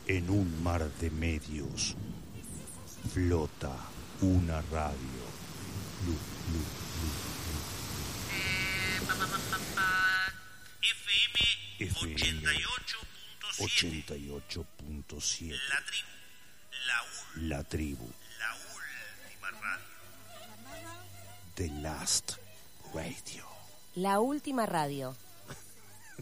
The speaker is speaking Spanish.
En un mar de medios flota una radio. Lu, lu, lu, lu. FM 88.7. La tribu. La última radio. The Last Radio. La última radio.